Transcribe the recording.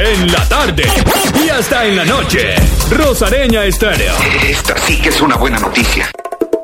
en la tarde y hasta en la noche. Rosareña Estéreo. Esta sí que es una buena noticia.